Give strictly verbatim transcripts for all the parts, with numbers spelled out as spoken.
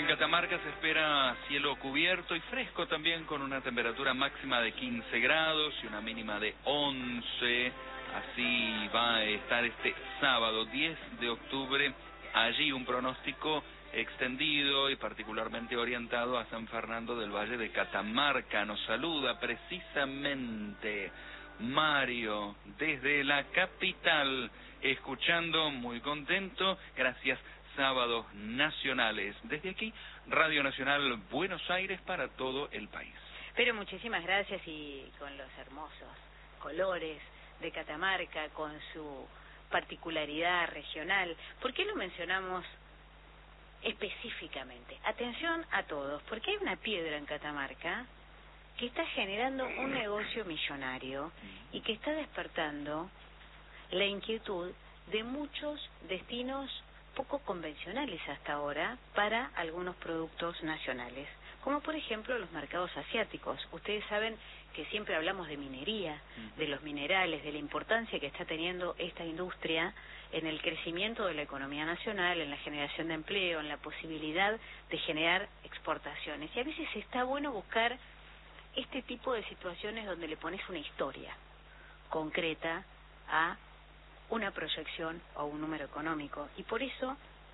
Catamarca se espera cielo cubierto y fresco también, con una temperatura máxima de quince grados y una mínima de once. Así va a estar este sábado diez de octubre. Allí un pronóstico extendido y particularmente orientado a San Fernando del Valle de Catamarca. Nos saluda precisamente Mario desde la capital, escuchando muy contento. Gracias, Sábados Nacionales. Desde aquí, Radio Nacional Buenos Aires para todo el país. Pero muchísimas gracias, y con los hermosos colores de Catamarca, con su particularidad regional. ¿Por qué lo mencionamos específicamente? Atención a todos, porque hay una piedra en Catamarca que está generando un negocio millonario y que está despertando la inquietud de muchos destinos poco convencionales hasta ahora para algunos productos nacionales, como por ejemplo los mercados asiáticos. Ustedes saben que siempre hablamos de minería, de los minerales, de la importancia que está teniendo esta industria en el crecimiento de la economía nacional, en la generación de empleo, en la posibilidad de generar exportaciones. Y a veces está bueno buscar este tipo de situaciones donde le pones una historia concreta a una proyección o un número económico, y por eso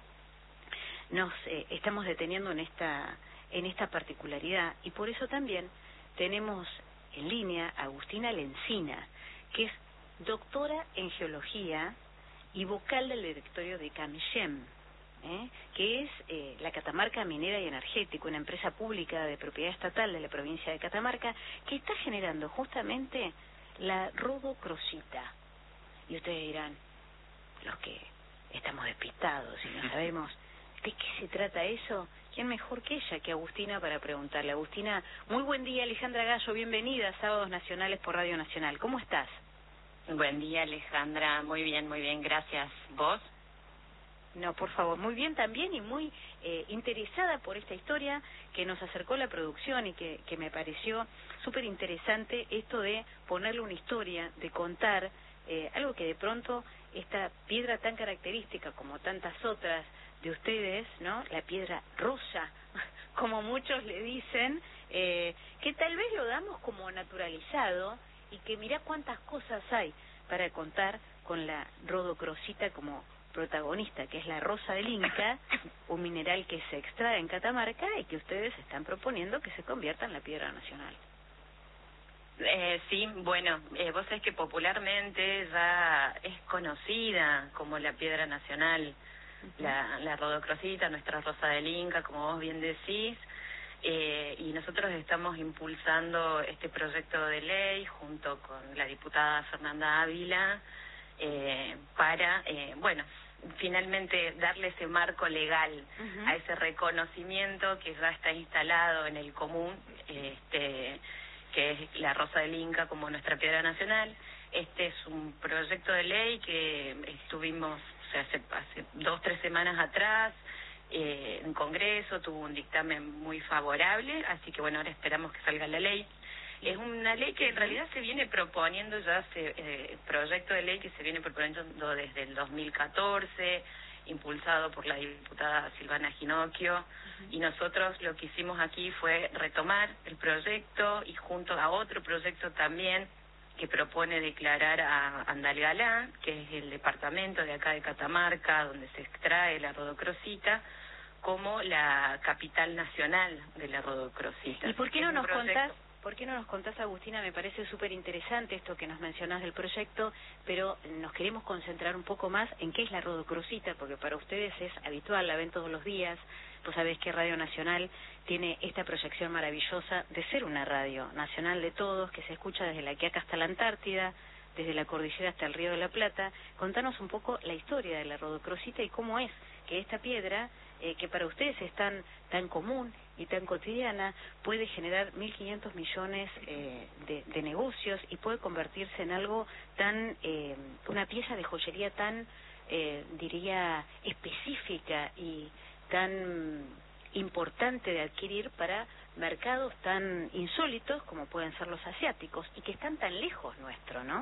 nos eh, estamos deteniendo en esta en esta particularidad, y por eso también tenemos en línea a Agustina Lencina, que es doctora en geología y vocal del directorio de CAMIGEM, ¿eh? que es eh, la Catamarca Minera y Energética, una empresa pública de propiedad estatal de la provincia de Catamarca, que está generando justamente la rodocrosita. Y ustedes dirán, los que estamos despistados y no sabemos de qué se trata eso, ¿quién mejor que ella, que Agustina, para preguntarle? Agustina, muy buen día. Alejandra Gallo, bienvenida a Sábados Nacionales por Radio Nacional. ¿Cómo estás? Buen día, Alejandra. Muy bien, muy bien, gracias. ¿Vos? No, por favor, muy bien también, y muy eh, interesada por esta historia que nos acercó la producción, y que, que me pareció súper interesante esto de ponerle una historia, de contar eh, algo que de pronto esta piedra tan característica como tantas otras de ustedes, ¿no? La piedra rosa, como muchos le dicen, eh, que tal vez lo damos como naturalizado, y que mirá cuántas cosas hay para contar con la rodocrosita como protagonista, que es la rosa del Inca, un mineral que se extrae en Catamarca y que ustedes están proponiendo que se convierta en la piedra nacional. Eh, sí, bueno, eh, vos sabés que popularmente ya es conocida como la piedra nacional, uh-huh. la, la rodocrosita, nuestra rosa del Inca, como vos bien decís, eh, y nosotros estamos impulsando este proyecto de ley junto con la diputada Fernanda Ávila, eh, para, eh, bueno, finalmente darle ese marco legal uh-huh. a ese reconocimiento que ya está instalado en el común, este que es la rosa del Inca como nuestra piedra nacional. Este es un proyecto de ley que estuvimos, o sea, hace, hace dos, tres semanas atrás, eh, en Congreso, tuvo un dictamen muy favorable, así que bueno, ahora esperamos que salga la ley. Es una ley que en realidad se viene proponiendo ya, se, eh, proyecto de ley que se viene proponiendo desde el dos mil catorce, impulsado por la diputada Silvana Ginocchio, uh-huh. y nosotros lo que hicimos aquí fue retomar el proyecto, y junto a otro proyecto también que propone declarar a Andalgalá, que es el departamento de acá de Catamarca donde se extrae la rodocrosita, como la capital nacional de la rodocrosita. ¿Y por qué no nos contás? ¿Por qué no nos contás, Agustina? Me parece súper interesante esto que nos mencionás del proyecto, pero nos queremos concentrar un poco más en qué es la rodocrosita, porque para ustedes es habitual, la ven todos los días. Vos sabés que Radio Nacional tiene esta proyección maravillosa de ser una radio nacional de todos, que se escucha desde la Quiaca hasta la Antártida, desde la cordillera hasta el Río de la Plata. Contanos un poco la historia de la rodocrosita y cómo es que esta piedra, eh, que para ustedes es tan, tan común y tan cotidiana, puede generar mil quinientos millones eh, de, de negocios, y puede convertirse en algo tan, eh, una pieza de joyería tan, eh, diría, específica y tan importante de adquirir para mercados tan insólitos como pueden ser los asiáticos, y que están tan lejos nuestro, ¿no?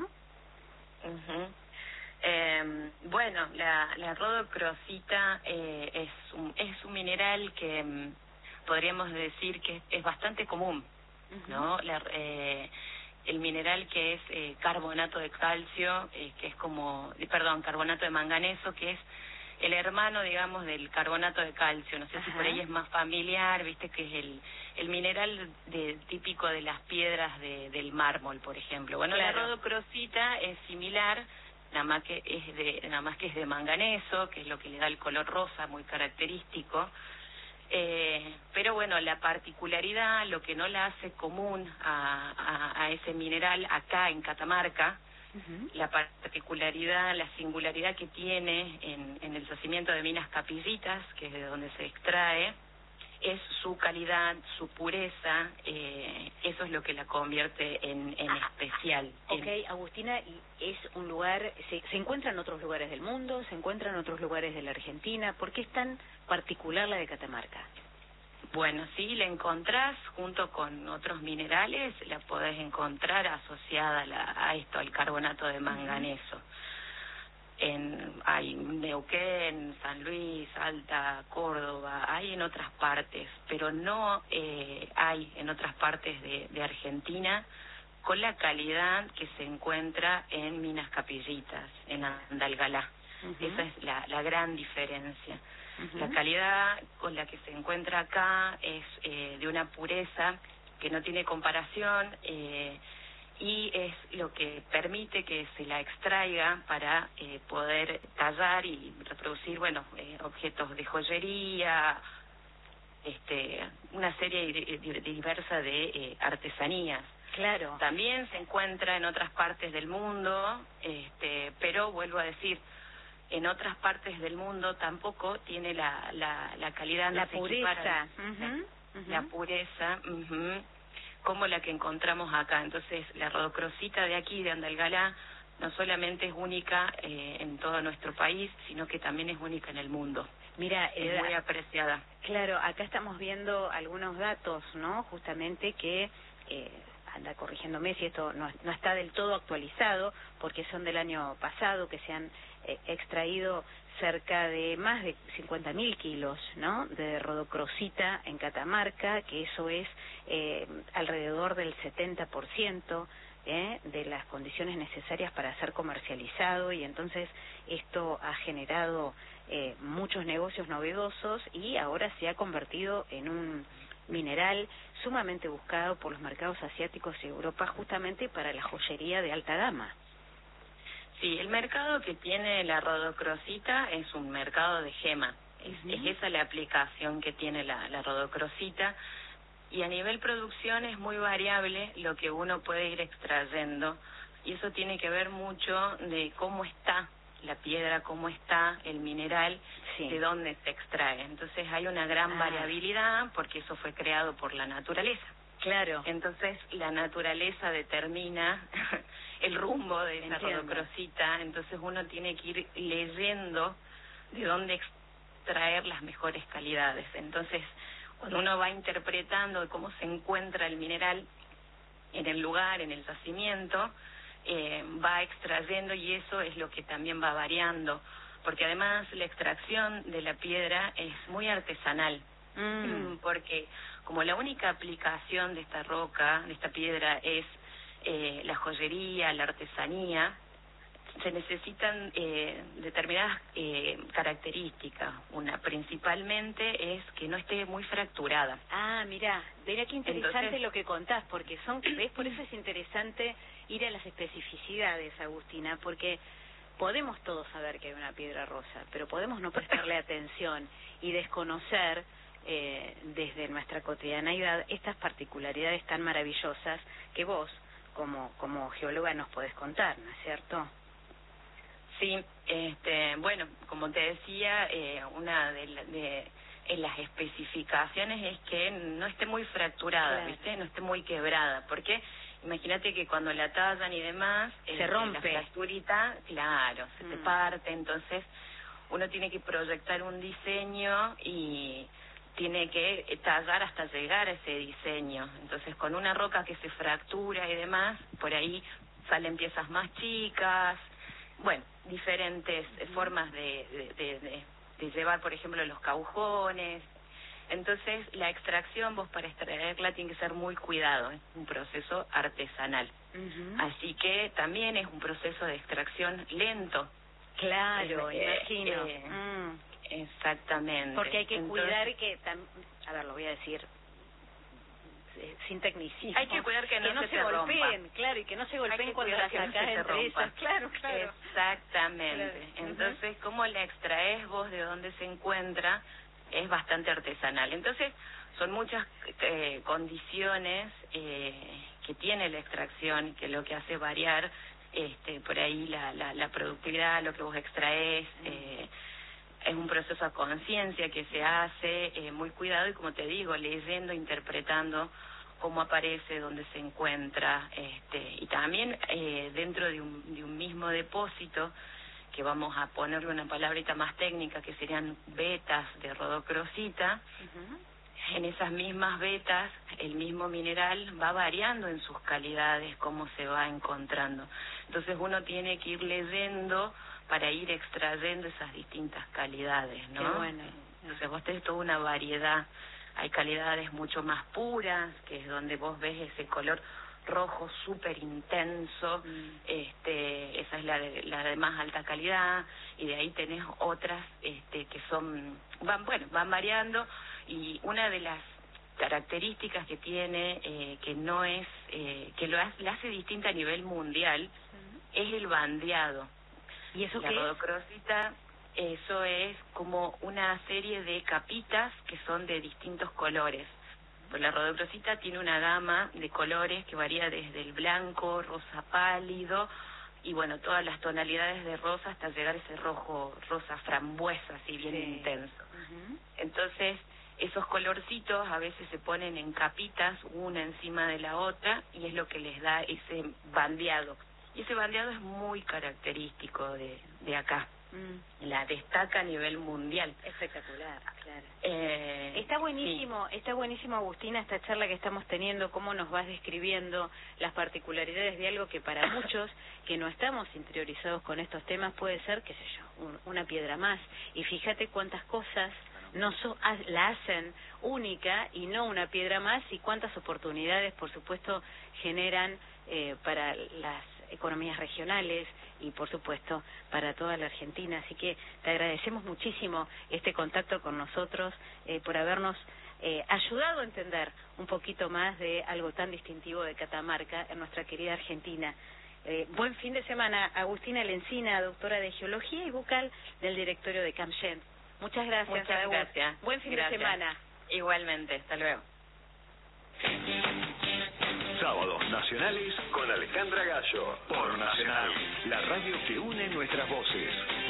Uh-huh. Eh, bueno, la, la rodocrosita eh, es, un, es un mineral mineral que mm, podríamos decir que es bastante común, ¿no? La, eh, el mineral que es eh, carbonato de calcio, eh, que es como, perdón, carbonato de manganeso, que es el hermano, digamos, del carbonato de calcio. No sé Ajá. si por ahí es más familiar, viste, que es el el mineral de, típico de las piedras de, del mármol, por ejemplo. Bueno, claro. La rodocrosita es similar, nada más que es de nada más que es de manganeso, que es lo que le da el color rosa muy característico. Eh, pero bueno, la particularidad, lo que no la hace común a, a, a ese mineral acá en Catamarca, uh-huh. la particularidad, la singularidad que tiene en, en el yacimiento de Minas Capillitas, que es de donde se extrae, es su calidad, su pureza, eh, eso es lo que la convierte en, en ah, especial. Ok, en... Agustina, ¿y es un lugar, se, se encuentra en otros lugares del mundo, se encuentra en otros lugares de la Argentina? ¿Por qué es tan particular la de Catamarca? Bueno, sí, la encontrás junto con otros minerales, la podés encontrar asociada a, la, a esto, al carbonato de manganeso. Uh-huh. En, hay Neuquén, San Luis, Salta, Córdoba, hay en otras partes, pero no eh, hay en otras partes de, de Argentina con la calidad que se encuentra en Minas Capillitas, en Andalgalá. Uh-huh. Esa es la, la gran diferencia. Uh-huh. La calidad con la que se encuentra acá es eh, de una pureza que no tiene comparación, eh, y es lo que permite que se la extraiga para eh, poder tallar y reproducir, bueno, eh, objetos de joyería, este, una serie de, de, de diversa de eh, artesanías. Claro. También se encuentra en otras partes del mundo, este, pero vuelvo a decir, en otras partes del mundo tampoco tiene la la, la calidad, la no se pureza, equipara, uh-huh, uh-huh. la pureza. Uh-huh. Como la que encontramos acá. Entonces, la rodocrosita de aquí, de Andalgalá, no solamente es única eh, en todo nuestro país, sino que también es única en el mundo. Mira, es eh, muy apreciada. Claro, acá estamos viendo algunos datos, ¿no? Justamente que, eh, anda corrigiéndome si esto no, no está del todo actualizado, porque son del año pasado, que se han eh, extraído cerca de más de cincuenta mil kilos, ¿no?, de rodocrosita en Catamarca, que eso es eh, alrededor del setenta por ciento ¿eh? de las condiciones necesarias para ser comercializado, y entonces esto ha generado eh, muchos negocios novedosos y ahora se ha convertido en un mineral sumamente buscado por los mercados asiáticos y Europa, justamente para la joyería de alta gama. Sí, el mercado que tiene la rodocrosita es un mercado de gema. Es, uh-huh. es esa la aplicación que tiene la, la rodocrosita. Y a nivel producción es muy variable lo que uno puede ir extrayendo. Y eso tiene que ver mucho de cómo está la piedra, cómo está el mineral, sí. de dónde se extrae. Entonces hay una gran ah. variabilidad porque eso fue creado por la naturaleza. Claro. Entonces la naturaleza determina el rumbo de esa rodocrosita, entonces uno tiene que ir leyendo de dónde extraer las mejores calidades. Entonces, cuando uno va interpretando cómo se encuentra el mineral en el lugar, en el yacimiento, eh, va extrayendo, y eso es lo que también va variando, porque además la extracción de la piedra es muy artesanal, mm. porque como la única aplicación de esta roca, de esta piedra, es eh, la joyería, la artesanía, se necesitan eh, determinadas eh, características. Una principalmente es que no esté muy fracturada. Ah, mira, mira qué interesante. Entonces, lo que contás, porque son, ¿ves? Por eso es interesante ir a las especificidades, Agustina, porque podemos todos saber que hay una piedra rosa, pero podemos no prestarle atención y desconocer eh, desde nuestra cotidianeidad estas particularidades tan maravillosas que vos, como como geóloga, nos podés contar, ¿no es cierto? Sí, este, bueno, como te decía, eh, una de, la, de en las especificaciones es que no esté muy fracturada, claro. ¿viste? No esté muy quebrada, porque imagínate que cuando la tallan y demás, se eh, rompe. La fracturita, claro, se mm. te parte, entonces uno tiene que proyectar un diseño y tiene que tallar hasta llegar a ese diseño. Entonces, con una roca que se fractura y demás, por ahí salen piezas más chicas, bueno, diferentes formas de, de, de, de, de llevar, por ejemplo, los caujones. Entonces, la extracción, vos para extraerla tiene que ser muy cuidado, es un proceso artesanal. Uh-huh. Así que también es un proceso de extracción lento. Claro, Eh, imagino. eh, mm. Exactamente. Porque hay que Entonces, cuidar que, tam- a ver, lo voy a decir eh, sin tecnicismo. hay que cuidar que no, que no se, se te golpeen, rompa. claro, y que no se golpeen que cuando cuidar las que no sacas se te entre rompa. esas. Claro, claro. Exactamente. Claro. Entonces, cómo la extraes vos de dónde se encuentra es bastante artesanal. Entonces, son muchas eh, condiciones eh, que tiene la extracción, que lo que hace variar este, por ahí la, la, la productividad, lo que vos extraes. Eh, es un proceso a conciencia que se hace, eh, muy cuidado y, como te digo, leyendo, interpretando cómo aparece, dónde se encuentra, este, y también eh, dentro de un, de un mismo depósito, que vamos a ponerle una palabrita más técnica, que serían vetas de rodocrosita. Uh-huh. En esas mismas vetas, el mismo mineral va variando en sus calidades, cómo se va encontrando. Entonces uno tiene que ir leyendo para ir extrayendo esas distintas calidades, ¿no? Qué bueno. Entonces vos tenés toda una variedad. Hay calidades mucho más puras, que es donde vos ves ese color rojo súper intenso, mm. este, esa es la de, la de más alta calidad, y de ahí tenés otras este, que son, van, bueno, van variando, y una de las características que tiene, eh, que no es, eh, que lo hace, la hace distinta a nivel mundial, mm. es el bandeado. ¿Y eso la qué rodocrosita, eso es como una serie de capitas que son de distintos colores. Pues la rodocrosita tiene una gama de colores que varía desde el blanco, rosa pálido, y bueno, todas las tonalidades de rosa hasta llegar a ese rojo, rosa frambuesa, así bien sí. intenso. Uh-huh. Entonces, esos colorcitos a veces se ponen en capitas, una encima de la otra, y es lo que les da ese bandeado. Y ese bandeado es muy característico de, de acá. Mm. La destaca a nivel mundial. Espectacular, claro. Eh, está buenísimo, sí. está buenísimo, Agustina, esta charla que estamos teniendo, cómo nos vas describiendo las particularidades de algo que para muchos que no estamos interiorizados con estos temas puede ser, qué sé yo, un, una piedra más. Y fíjate cuántas cosas no so, la hacen única y no una piedra más, y cuántas oportunidades, por supuesto, generan eh, para las economías regionales y, por supuesto, para toda la Argentina. Así que te agradecemos muchísimo este contacto con nosotros, eh, por habernos eh, ayudado a entender un poquito más de algo tan distintivo de Catamarca en nuestra querida Argentina. Eh, buen fin de semana, Agustina Lencina, doctora de Geología y vocal del directorio de CAMSHEN. Muchas gracias. Muchas Agus. gracias. Buen fin gracias. de semana. Igualmente, hasta luego. Sábados nacionales con Alejandra Gallo por Nacional, la radio que une nuestras voces.